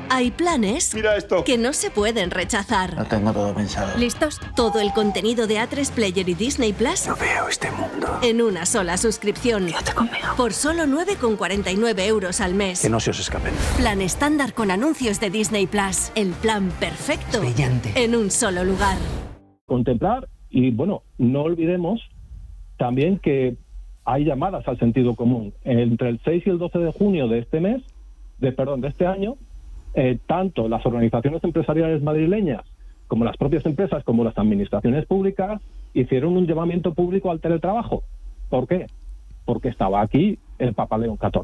Hay planes Mira esto. que no se pueden rechazar. Lo tengo todo pensado. ¿Listos? Todo el contenido de A3 Player y Disney Plus No veo este mundo. en una sola suscripción. Quédate conmigo. Por solo 9,49 euros al mes. Que no se os escapen. Plan estándar con anuncios de Disney Plus. El plan perfecto. Brillante. En un solo lugar. Contemplar y, bueno, no olvidemos también que hay llamadas al sentido común. Entre el 6 y el 12 de junio de este año, tanto las organizaciones empresariales madrileñas como las propias empresas, como las administraciones públicas, hicieron un llamamiento público al teletrabajo. ¿Por qué? Porque estaba aquí el Papa León XIV.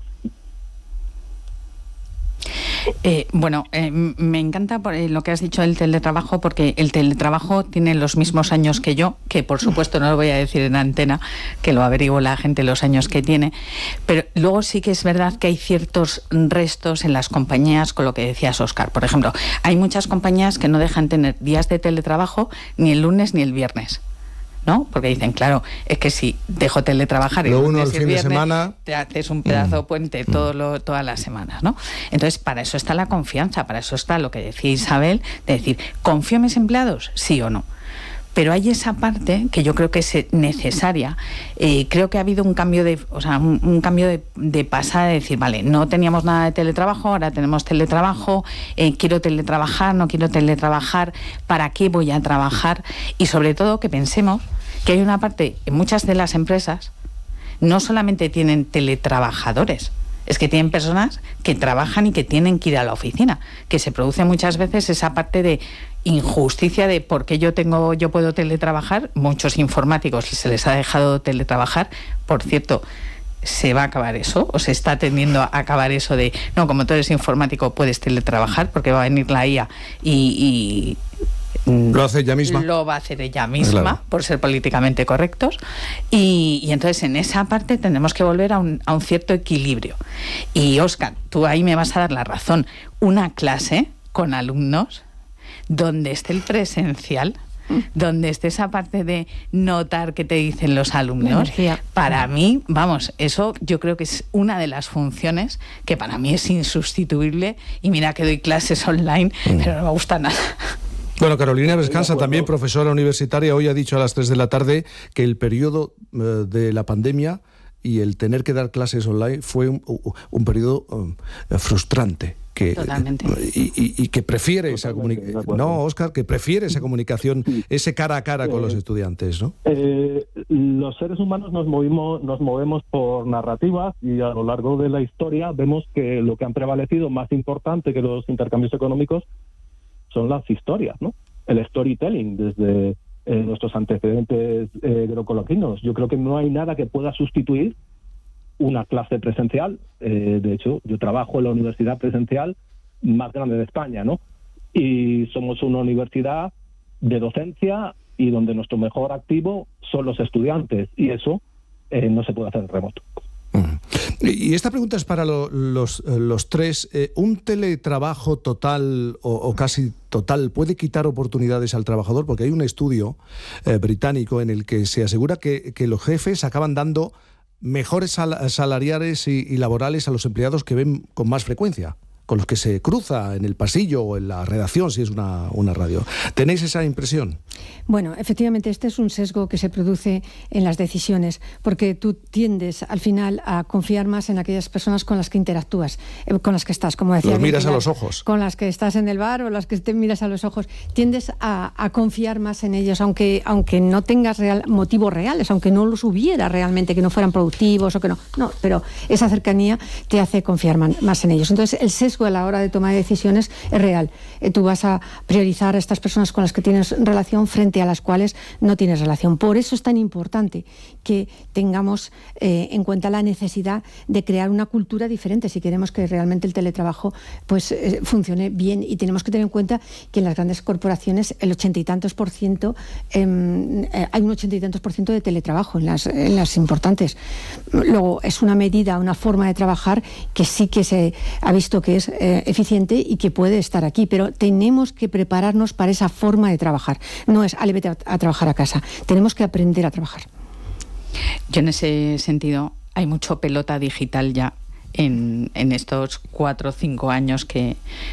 Me encanta lo que has dicho del teletrabajo, porque el teletrabajo tiene los mismos años que yo, que por supuesto no lo voy a decir en antena, que lo averiguo la gente los años que tiene, pero luego sí que es verdad que hay ciertos restos en las compañías, con lo que decías, Óscar. Por ejemplo, hay muchas compañías que no dejan tener días de teletrabajo ni el lunes ni el viernes, ¿no? Porque dicen, claro, es que si dejo teletrabajar lo el uno lunes al y el fin de viernes, semana, te haces un pedazo de puente todas las semanas, ¿no? Entonces, para eso está la confianza, para eso está lo que decía Isabel, de decir, ¿confío en mis empleados? Sí o no. Pero hay esa parte que yo creo que es necesaria. Creo que ha habido un cambio un cambio de pasada, de decir, vale, no teníamos nada de teletrabajo, ahora tenemos teletrabajo, quiero teletrabajar, no quiero teletrabajar, ¿para qué voy a trabajar? Y sobre todo que pensemos que hay una parte, en muchas de las empresas, no solamente tienen teletrabajadores, es que tienen personas que trabajan y que tienen que ir a la oficina, que se produce muchas veces esa parte de injusticia de por qué yo puedo teletrabajar. Muchos informáticos se les ha dejado teletrabajar. Por cierto, ¿se va a acabar eso? ¿O se está tendiendo a acabar eso de, no, como tú eres informático puedes teletrabajar porque va a venir la IA y lo hace ella misma. Lo va a hacer ella misma, claro, por ser políticamente correctos. Y entonces en esa parte tenemos que volver a un cierto equilibrio. Y Óscar, tú ahí me vas a dar la razón. Una clase con alumnos donde esté el presencial, donde esté esa parte de notar qué te dicen los alumnos, para mí, vamos, eso yo creo que es una de las funciones que para mí es insustituible. Y mira que doy clases online, pero no me gusta nada. Bueno, Carolina Vescanza, también profesora universitaria, hoy ha dicho a las 3 de la tarde que el periodo de la pandemia y el tener que dar clases online fue un periodo frustrante. Totalmente. Y que prefiere esa comunicación. No, Óscar, que prefiere esa comunicación, ese cara a cara con los estudiantes, ¿no? Los seres humanos nos movemos por narrativas, y a lo largo de la historia vemos que lo que han prevalecido, más importante que los intercambios económicos, son las historias, ¿no? El storytelling, desde nuestros antecedentes grecolatinos. Yo creo que no hay nada que pueda sustituir una clase presencial. De hecho, yo trabajo en la universidad presencial más grande de España, ¿no? Y somos una universidad de docencia y donde nuestro mejor activo son los estudiantes, y eso no se puede hacer en remoto. Y esta pregunta es para los tres. ¿Un teletrabajo total o casi total puede quitar oportunidades al trabajador? Porque hay un estudio británico en el que se asegura que los jefes acaban dando mejores salariales y laborales a los empleados que ven con más frecuencia, con los que se cruza en el pasillo o en la redacción, si es una radio. ¿Tenéis esa impresión? Bueno, efectivamente, este es un sesgo que se produce en las decisiones, porque tú tiendes al final a confiar más en aquellas personas con las que interactúas, con las que estás, como decía. Los miras Pilar, a los ojos. Con las que estás en el bar o las que te miras a los ojos. Tiendes a confiar más en ellos, aunque no tengas motivos reales, aunque no los hubiera realmente, que no fueran productivos o que no. No, pero esa cercanía te hace confiar más en ellos. Entonces, el sesgo a la hora de tomar decisiones es real. Tú vas a priorizar a estas personas con las que tienes relación frente a las cuales no tienes relación. Por eso es tan importante que tengamos en cuenta la necesidad de crear una cultura diferente si queremos que realmente el teletrabajo funcione bien. Y tenemos que tener en cuenta que en las grandes corporaciones el 80 y tantos por ciento hay un 80 y tantos por ciento de teletrabajo en las importantes. Luego es una medida, una forma de trabajar que sí que se ha visto que es eficiente y que puede estar aquí, pero tenemos que prepararnos para esa forma de trabajar. No es, vete a trabajar a casa. Tenemos que aprender a trabajar. Yo en ese sentido, hay mucho pelota digital ya en estos 4 o 5 años que